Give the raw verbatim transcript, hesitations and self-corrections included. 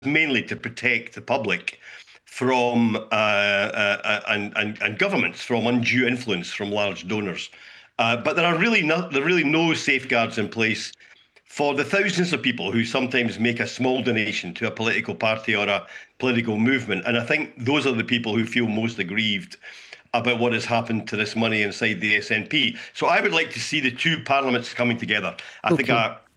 mainly to protect the public from uh, uh, uh, and, and and governments from undue influence from large donors. Uh, but there are really not there are really no safeguards in place for the thousands of people who sometimes make a small donation to a political party or a political movement. And I think those are the people who feel most aggrieved about what has happened to this money inside the S N P. So I would like to see the two parliaments coming together. I think Okay. a